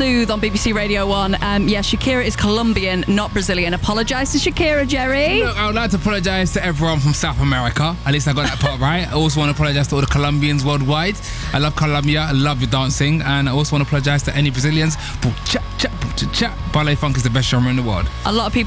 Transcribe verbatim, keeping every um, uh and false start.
Soothe on B B C Radio one. Um, yeah, Shakira is Colombian, not Brazilian. Apologise to Shakira, Jerry. Look, I would like to apologise to everyone from South America. At least I got that part right. I also want to apologise to all the Colombians worldwide. I love Colombia. I love your dancing. And I also want to apologise to any Brazilians. Ballet funk is the best genre in the world. A lot of people